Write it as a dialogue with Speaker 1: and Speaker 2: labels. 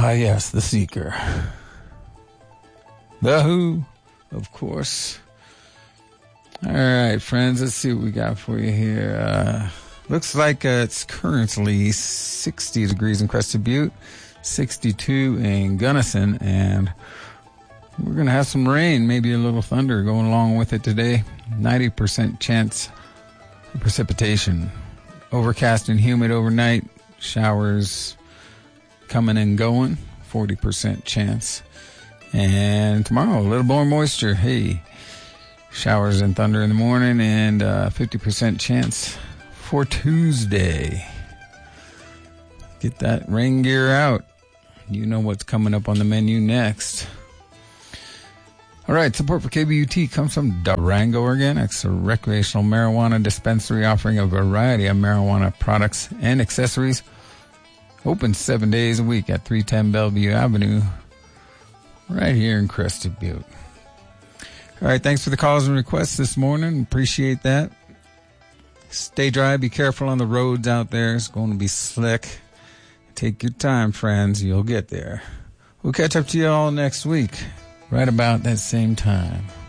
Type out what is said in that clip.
Speaker 1: Yes, The Seeker. The Who, of course. All right, friends, let's see what we got for you here. Looks like it's currently 60 degrees in Crested Butte, 62 in Gunnison, and we're going to have some rain, maybe a little thunder going along with it today. 90% chance of precipitation. Overcast and humid overnight. Showers coming and going. 40% chance. And tomorrow, a little more moisture. Hey, showers and thunder in the morning, and 50% chance for Tuesday. Get that rain gear out. You know what's coming up on the menu next. All right, support for KBUT comes from Durango Organics, a recreational marijuana dispensary offering a variety of marijuana products and accessories. Open 7 days a week at 310 Bellevue Avenue, right here in Crested Butte. All right, thanks for the calls and requests this morning. Appreciate that. Stay dry. Be careful on the roads out there. It's going to be slick. Take your time, friends. You'll get there. We'll catch up to you all next week, right about that same time.